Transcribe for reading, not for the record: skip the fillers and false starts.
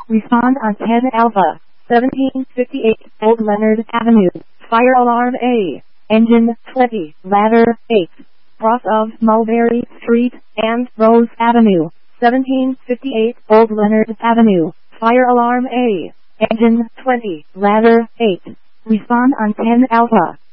Respond on 10 Alpha. 1758 Old Leonard Avenue. Fire alarm A. Engine 20. Ladder 8. Cross of Mulberry Street and Rose Avenue. 1758 Old Leonard Avenue. Fire alarm A. Engine 20. Ladder 8. Respond on 10 Alpha.